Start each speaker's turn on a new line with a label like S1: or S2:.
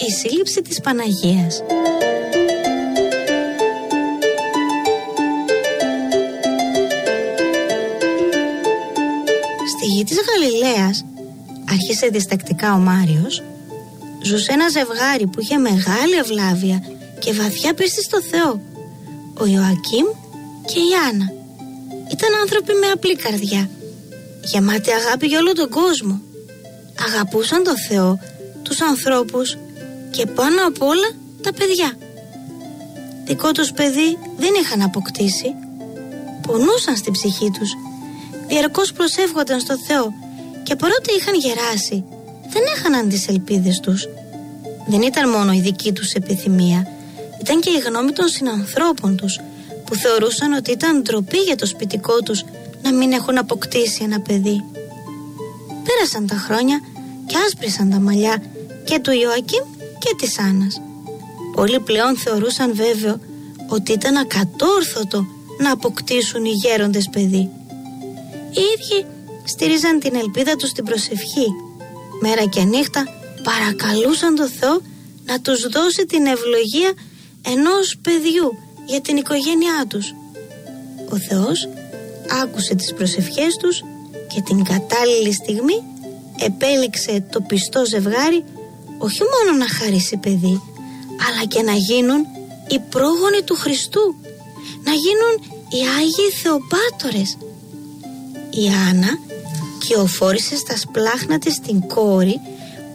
S1: η σύλληψη της Παναγίας. Στη γη της Γαλιλαίας, άρχισε διστακτικά ο Μάριος, ζούσε ένα ζευγάρι που είχε μεγάλη ευλάβεια και βαθιά πίστη στο Θεό, ο Ιωακήμ και η Άννα. Ήταν άνθρωποι με απλή καρδιά, γεμάτοι αγάπη για όλο τον κόσμο. Αγαπούσαν τον Θεό, τους ανθρώπους και πάνω απ' όλα τα παιδιά. Δικό τους παιδί δεν είχαν αποκτήσει. Πονούσαν στην ψυχή τους, διαρκώς προσεύχονταν στο Θεό και παρότι είχαν γεράσει, δεν έχαναν τις ελπίδες τους. Δεν ήταν μόνο η δική τους επιθυμία, ήταν και η γνώμη των συνανθρώπων τους, που θεωρούσαν ότι ήταν ντροπή για το σπιτικό τους να μην έχουν αποκτήσει ένα παιδί. Πέρασαν τα χρόνια και άσπρισαν τα μαλλιά και του Ιωακήμ και της Άννας. Όλοι πλέον θεωρούσαν βέβαιο ότι ήταν ακατόρθωτο να αποκτήσουν οι γέροντες παιδί. Οι ίδιοι στηρίζαν την ελπίδα τους στην προσευχή. Μέρα και νύχτα παρακαλούσαν τον Θεό να τους δώσει την ευλογία ενός παιδιού για την οικογένειά τους. Ο Θεός άκουσε τις προσευχές τους και την κατάλληλη στιγμή επέλεξε το πιστό ζευγάρι όχι μόνο να χαρίσει παιδί, αλλά και να γίνουν οι πρόγονοι του Χριστού, να γίνουν οι Άγιοι Θεοπάτορες. Η Άννα κυοφόρησε στα σπλάχνα της την κόρη